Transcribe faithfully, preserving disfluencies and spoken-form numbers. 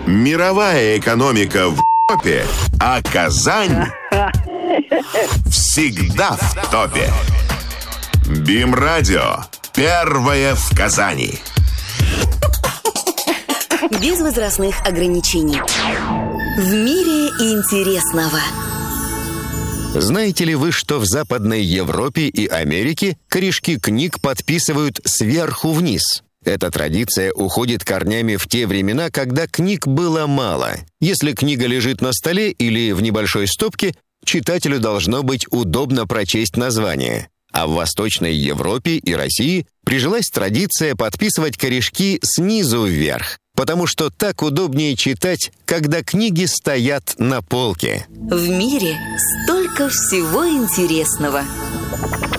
Мировая экономика в топе, а Казань всегда в топе. БИМ-радио. Первое в Казани. Без возрастных ограничений. В мире интересного. Знаете ли вы, что в Западной Европе и Америке корешки книг подписывают сверху вниз? Эта традиция уходит корнями в те времена, когда книг было мало. Если книга лежит на столе или в небольшой стопке, читателю должно быть удобно прочесть название. А в Восточной Европе и России прижилась традиция подписывать корешки снизу вверх, потому что так удобнее читать, когда книги стоят на полке. В мире столько всего интересного.